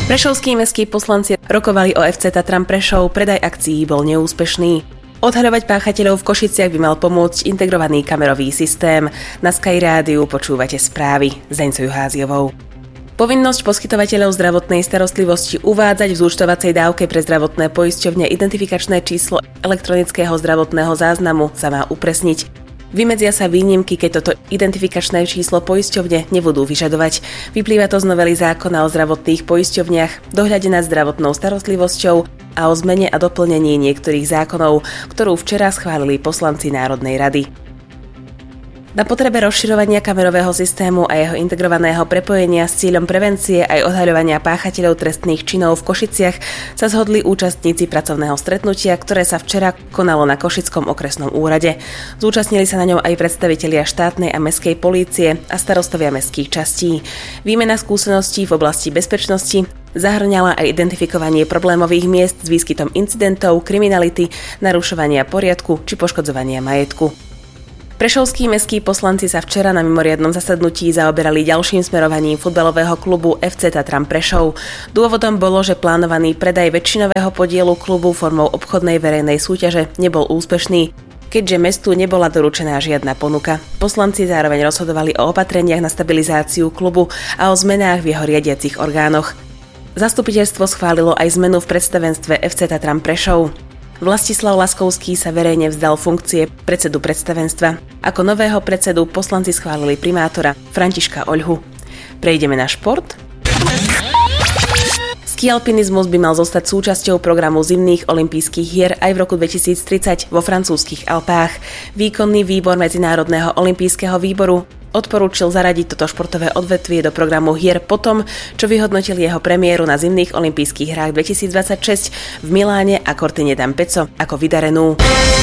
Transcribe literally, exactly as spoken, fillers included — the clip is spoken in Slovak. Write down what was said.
Prešovskí mestskí poslanci rokovali o ef cé Tatran Prešov, predaj akcií bol neúspešný. Odhaľovať páchateľov v Košiciach by mal pomôcť integrovaný kamerový systém. Na Sky Rádiu počúvate správy s Deňcou Juháziovou. Povinnosť poskytovateľov zdravotnej starostlivosti uvádzať v zúčtovacej dávke pre zdravotné poisťovne identifikačné číslo elektronického zdravotného záznamu sa má upresniť. Vymedzia sa výnimky, keď toto identifikačné číslo poisťovne nebudú vyžadovať. Vyplýva to z novely zákona o zdravotných poisťovniach, dohľade nad zdravotnou starostlivosťou a o zmene a doplnení niektorých zákonov, ktorú včera schválili poslanci Národnej rady. Na potrebe rozširovania kamerového systému a jeho integrovaného prepojenia s cieľom prevencie aj odhaľovania páchateľov trestných činov v Košiciach sa zhodli účastníci pracovného stretnutia, ktoré sa včera konalo na Košickom okresnom úrade. Zúčastnili sa na ňom aj predstavitelia štátnej a mestskej polície a starostovia mestských častí. Výmena skúseností v oblasti bezpečnosti zahŕňala aj identifikovanie problémových miest s výskytom incidentov, kriminality, narušovania poriadku či poškodzovania majetku. Prešovskí mestskí poslanci sa včera na mimoriadnom zasadnutí zaoberali ďalším smerovaním futbalového klubu ef cé Tatran Prešov. Dôvodom bolo, že plánovaný predaj väčšinového podielu klubu formou obchodnej verejnej súťaže nebol úspešný, keďže mestu nebola doručená žiadna ponuka. Poslanci zároveň rozhodovali o opatreniach na stabilizáciu klubu a o zmenách v jeho riadiacich orgánoch. Zastupiteľstvo schválilo aj zmenu v predstavenstve ef cé Tatran Prešov. Vlastislav Laskovský sa verejne vzdal funkcie predsedu predstavenstva. Ako nového predsedu poslanci schválili primátora Františka Oľhu. Prejdeme na šport. Skialpinizmus by mal zostať súčasťou programu zimných olympijských hier aj v roku dvetisíctridsať vo francúzskych Alpách. Výkonný výbor Medzinárodného olympijského výboru odporúčil zaradiť toto športové odvetvie do programu hier potom, čo vyhodnotil jeho premiéru na zimných olympijských hrách dvetisícdvadsaťšesť v Miláne a Cortine d'Ampezzo ako vydarenú.